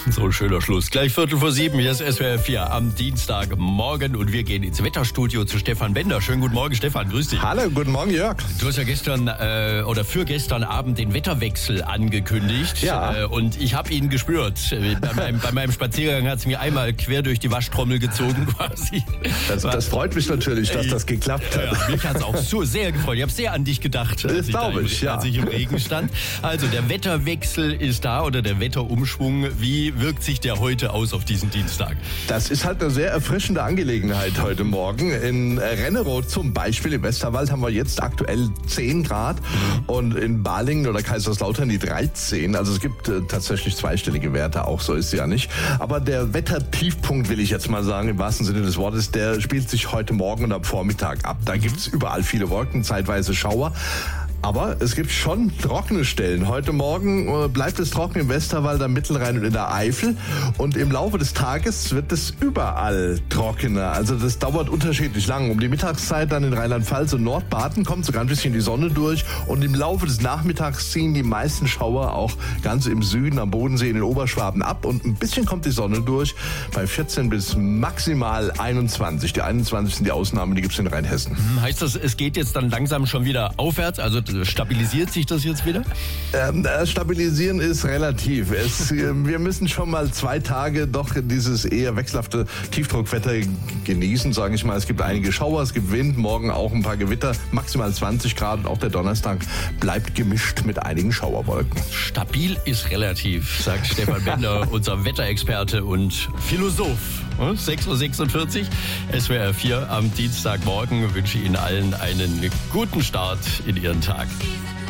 So ein schöner Schluss. Gleich 6:45, hier ist SWR 4 am Dienstagmorgen und wir gehen ins Wetterstudio zu Stefan Bender. Schönen guten Morgen, Stefan, grüß dich. Hallo, guten Morgen, Jörg. Du hast ja gestern für gestern Abend den Wetterwechsel angekündigt. Ja. Und ich habe ihn gespürt. Bei meinem Spaziergang hat es mir einmal quer durch die Waschtrommel gezogen quasi. Das freut mich natürlich, dass das geklappt hat. Ja, mich hat es auch so sehr gefreut. Ich habe sehr an dich gedacht, Das glaube ich, ja. als ich im Regen stand. Also der Wetterwechsel ist da oder der Wetterumschwung. Wie wirkt sich der heute aus auf diesen Dienstag? Das ist halt eine sehr erfrischende Angelegenheit heute Morgen. In Renneroth zum Beispiel, im Westerwald, haben wir jetzt aktuell 10 Grad und in Balingen oder Kaiserslautern die 13. Also es gibt tatsächlich zweistellige Werte, auch so ist es ja nicht. Aber der Wettertiefpunkt, will ich jetzt mal sagen, im wahrsten Sinne des Wortes, der spielt sich heute Morgen und am Vormittag ab. Da gibt's überall viele Wolken, zeitweise Schauer. Aber es gibt schon trockene Stellen. Heute Morgen bleibt es trocken im Westerwald, am Mittelrhein und in der Eifel. Und im Laufe des Tages wird es überall trockener. Also das dauert unterschiedlich lang. Um die Mittagszeit dann in Rheinland-Pfalz und Nordbaden kommt sogar ein bisschen die Sonne durch. Und im Laufe des Nachmittags ziehen die meisten Schauer auch ganz im Süden, am Bodensee, in den Oberschwaben ab. Und ein bisschen kommt die Sonne durch bei 14 bis maximal 21. Die 21 sind die Ausnahmen, die gibt es in Rheinhessen. Heißt das, es geht jetzt dann langsam schon wieder aufwärts? Also stabilisiert sich das jetzt wieder? Stabilisieren ist relativ. Wir müssen schon mal 2 Tage doch dieses eher wechselhafte Tiefdruckwetter genießen, sage ich mal. Es gibt einige Schauer, es gibt Wind, morgen auch ein paar Gewitter, maximal 20 Grad und auch der Donnerstag bleibt gemischt mit einigen Schauerwolken. Stabil ist relativ, sagt Stefan Bender, unser Wetterexperte und Philosoph. 6:46 Uhr, SWR 4 am Dienstagmorgen. Wünsche Ihnen allen einen guten Start in Ihren Tag.